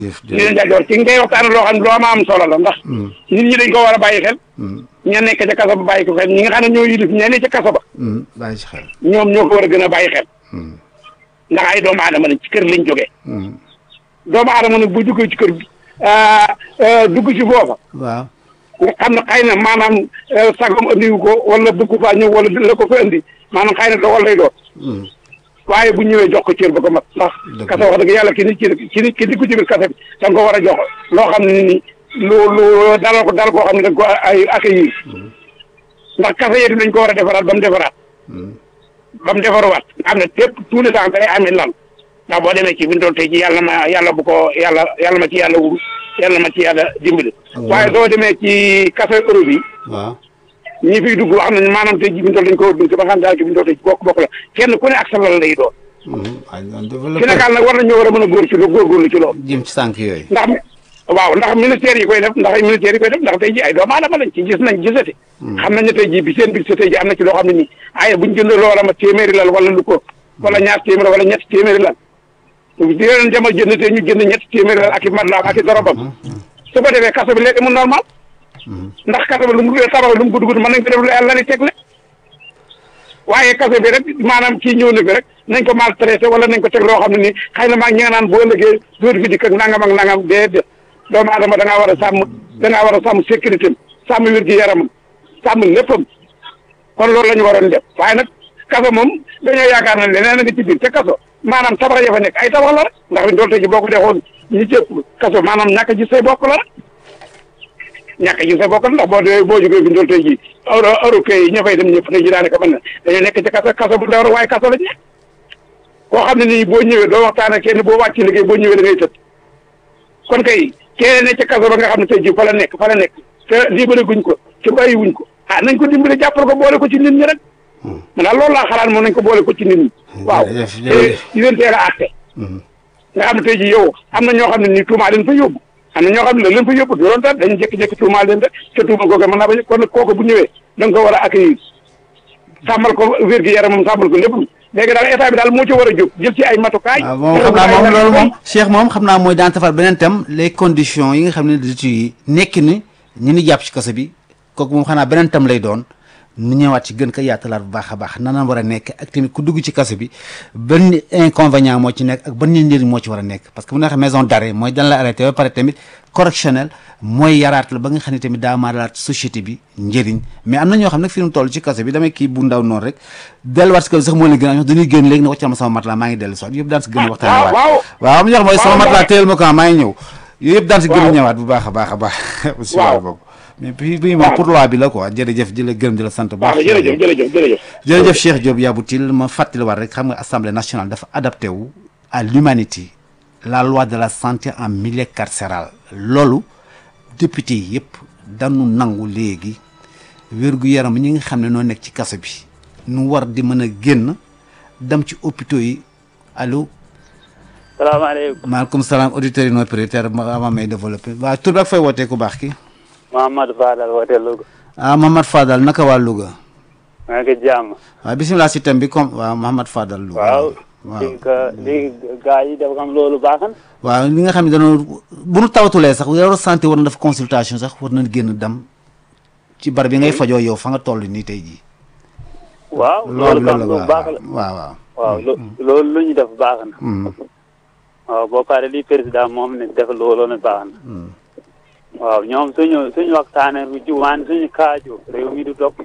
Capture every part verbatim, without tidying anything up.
ñu leen jaajëfal ci ngay waxtaan loo xam ne loo ma am solo la ndax nit ñi dañ ko war a bàyyi xel ña nekk ca kaso ba bàyyi ko xel ñi nga xam ne ñoo yilif ña ne ca kaso ba bàyyi ci xel ñoom ñoo ko war a gën a bàyyi xel ndax ay doomu aadama lañ ci kër lañ jógee doomu aadama nag bu duggee ci kër bi dugg ci foofa waaw nga xam ne xëy na maanaam sagam andiwu ko wala bëgg faa ñëw wala la ko fa andi maanaam xëy na dogal lay doon waaye bu ñëwee jox ko cër ba ko mat ndax kaso wax dëgg yàlla ki nit ki nit ki diggu ci biir kaso bi da nga ko war a jox loo xam ne ni lu lu dalal ko dal koo xam ne da nga ko ay accueillir ndax kaso yi dañ ko war a defaraat ba mu defaraat ba mu defaruwaat nga xam ne tépp tous les temps day amee lan ndax boo demee ci fi mu toll tey ji yàlla ma yàlla bu ko yàlla yàlla ma ci yàlla wuru yàlla ma ci yàlla dimbali waaye soo demee ci kaso Europe yi waaw ñi fiy dugg wax nañ maanaam tey ji fi mu toll dañ ko war dugg ba xam daal ki fi mu toll tey ji bokk bokk la kenn ku ne ak sa lal lay doon Sénégal nag war nañoo war a mën a góor ci loolu góorgóorlu ci loolu jëm ci sànq yooyu ndax waaw ndax ministère yi koy def ndax ay ministère yi koy def ndax tey ji ay doomu aadama lañ ci gis nañ gisati xam nañ ne tey ji bi seen big sa tey ji am na ci loo xam ne nii ay buñ jënd loola ma téeméeri lal wala lu ko wala ñaar téeméer wala ñetti téeméeri lal di leen demal jënd te ñu jënd ñetti téeméeri lal ak i matlaam ak i dorobam su ko defee kaso bi léegi mu normal ndax kaso bi lu mu tabax lu mu gudd gudd mën nañ ko def lu yàlla li tegle waaye kaso bi rek maanaam kii ñëw na fi rek nañ ko maltraité wala nañ ko teg loo xam ne nii xëy na maa ñi nga naan boo ëllëgee dóor fi dikk ak nangam ak nangam déedéet doomu aadama da ngaa war a sàmm da ngaa war a sàmm sécurité am sàmm wér gi yaramam sàmm léppam kon loolu la ñu waroon def waaye nag kaso moom dañoo yaakaar na leneen a ngi ci biir ca kaso maanaam tabax ya fa nekk ay tabax la rek ndax fi dool tey ji boo ko defoon ñi ci ëpp kaso maanaam ñàkk ji say bokk la rek ñàkk ji say bokk la ndax boo dee boo jógee fi dool tey ji euro européen yi ña fay dem ñëpp tey ji daanaka mën na dañoo nekk ci kaso kaso bu ndaw waaye kaso lañ nekk koo xam ne nii boo ñëwee doo waxtaan ak kenn boo wàcc liggéey boo ñëwee da ngay tëdd kon kay kenn ne ca kaso ba nga xam ne tey ji fa la nekk fa la nekk te libéré guñ ko te bàyyi wuñ ko ah nañ ko dimbale jàppal ko boole ko ci nit ñi rek man daal loolu laa xalaat moom nañ ko boole ko ci nit ñi waaw te di leen teel a àtte nga xam ne tey ji yow am na ñoo xam ne nii tuumaa leen fa yóbbu am na ñoo xam ne la leen fa yóbbu doon tax dañu jékki-jékki tuumaa leen rek te tuuma googu mën naa bañ kon kooku bu ñëwee da nga ko war a accueillir sàmmal ko wér gi yaramam sàmmal ko lépp léegi daal état bi daal moo ci war a jóg jël ci ay matukaay. waaw moom xam naa moom loolu moom Cheikh moom xam naa mooy daan tafal beneen tam les conditions yi nga xam ne détenu yi nekk ni ñu ni jàpp ci kaso bi kooku moom xanaa beneen tam lay doon nu ñëwaat ci gën ko yaatalaat bu baax a baax nan la war a nekk ak tamit ku dugg ci kaso bi ban inconvénient moo ci nekk ak ban njëriñ moo ci war a nekk parce que bu ñu waxee maison d'arrêt mooy dañ la arrêté ba pare tamit correctionnel mooy yaraat la ba nga xam ne tamit daa maalaat société bi njëriñ mais am na ñoo xam nag fi mu toll ci kaso bi damay kii bu ndaw noonu rek delluwaat si kaso sax moo leen gën a dañuy génn léegi ne waccal ma sama matelas maa ngi dellu si waat yëpp daan si gën a waxtaan waat waaw am ñoo xam mooy sama matelas téyel ma ko maa ngi ñëw yooyu yëpp daan si gën a ñëwaat bu baax a baax a baax si wàllu boobu mais puis bii moom pour loi bi la quoi jërëjëf di la gërëm di la sant baax jërëjëf jërëjëf jërëjëf jërëjëf Cheikh Diop Yaboutil ma fàttaliwaat rek xam nga assemblée nationale dafa adapté wu à l'humanité la loi de la santé en milieu carcéral loolu député yi yëpp dañu nangu léegi wér-gu-yaram ñi nga xam ne noo nekk ci kaso bi nu war di mën a génn dem ci hôpitaux yi allo salaamaaleykum maaleykum salaam auditeurs yi non prioritaire ma may développé waaw tur bi ak fay wootee ku baax ki Mouhamadou Fadal wootee Louga. ah Mouhamadou Fadal naka waa Louga. maa ngi jàmm. waaw bisimilah si thème bi comme waaw Mouhamadou Fadal. Louga waaw li nga li gars yi dafa am loolu baax na. waaw li nga xam ne dañoo bu nu tawatulee sax yow santé war na def consultation sax war na génn dem ci bar bi ngay fajoo yow fa nga toll nii tey jii. waaw loolu tam lu baax la waaw waaw. waaw loolu lu ñu def baax na. waaw boo paree li président moom ne def loolu ne baax na. waaw ñoom suñu suñu waxtaanee bu jiwaan suñu kaaju réew mi du topp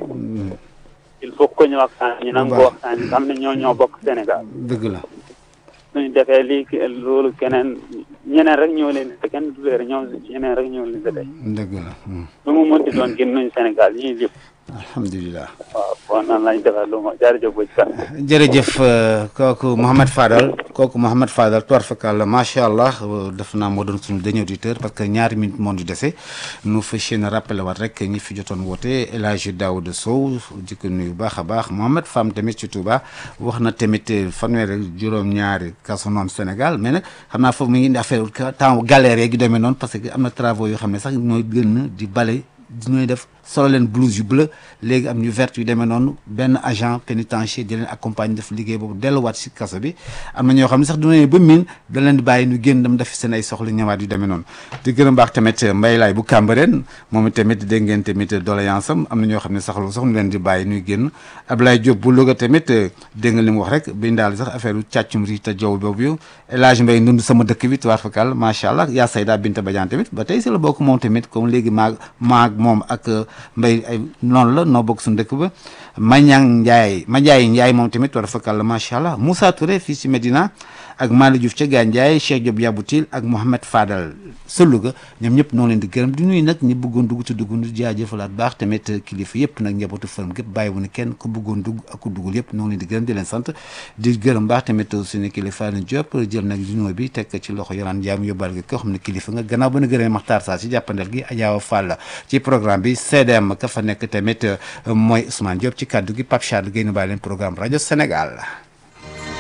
il faut que ñu waxtaan ñu nangu waxtaan yi xam ne ñoo ñoo bokk Sénégal dëgg la suñu defee lii loolu keneen ñeneen rek ñoo leen te kenn du leer ñoom ñeneen rek ñoo leen defee dëgg la lu mu mënti doon gën nuñ Sénégal ñii lépp alhamdulilah waaw kon nan lañ defal lu ma jërëjëf bu ci jërëjëf kooku Mouhamed Fadal kooku Mouhamed Fadal toir fakal la macha allah def naa moo doon suñu dernier auditeur parce que ñaari minutes moo ñu dese nu fas yéene rappelé waat rek ñi fi jotoon woote El Hadj Daouda Sow di ko nuyu baax a baax Mohamed Fam tamit ci Touba wax na tamit fanweer ak juróom-ñaari kaso noonu Sénégal mais nag xam naa foofu mu ngi indi affaire temps galère gi demee noonu parce que am na travaux yoo xam ne sax mooy gën di bale ñooy def solo leen blouse yu bleu léegi am ñu vert yu demee noonu benn agent pénitentiaire di leen accompagner def liggéey boobu delluwaat si kaso bi am na ñoo xam ne sax dinañ ba miin da leen di bàyyi ñu génn dem def seen ay soxla ñëwaat yu demee noonu di gën a baax tamit Mbaye Laay bu Cambérène moom tamit dégg ngeen tamit doléance am am na ñoo xam ne saxlu sax ñu leen di bàyyi ñuy génn Ablaye Diop bu Louga tamit dégg nga li mu wax rek biñ daal sax affaire u càccum ri te jow boobu yow El Hadj Mbaye ndund sama dëkk bi tuwaat fakal macha allah yaa Sayda Binta Badiane tamit ba tey si la bokk moom tamit comme léegi maag maag moom ak Mbaye ay noonu la noo bokk suñu dëkk ba Mañang Ndiaye Mandiaye Ndiaye moom tamit war fakal macha allah Moussa Touré fii si Medina ak Malick Diouf ca Gandiaye Cheikh Diop Yaboutil ak Mohamed Fadal sa Louga ñoom ñëpp noo leen di gërëm di nuyu nag ñi bëggoon dugg te dugg nu jaajëfalaat baax tamit kilifa yëpp nag njabootu fërëm gépp bàyyi wu ne kenn ku bëggoon dugg ak ku duggul yëpp noo leen di gërëm di leen sant di gërëm baax tamit suñu kilifa ni Diop jël nag junoo bi teg ci loxo yoraan jaam yóbbal gi koo xam ne kilifa nga gannaaw ba na gërëmee Maxtaar Saa si jàppandal gi Ajaawa Fall ci programme bi C D M ka fa nekk tamit mooy Ousmane Diop ci kaddu gi Pape Charles Guèye nu bàyyi leen programme rajo Sénégal